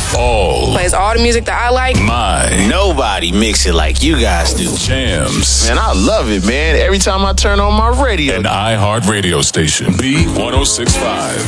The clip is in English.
all. Plays all the music that I like. Nobody mix it like you guys do. Jams. Man, I love it, man. Every time I turn on my radio. An iHeart radio station. B1065.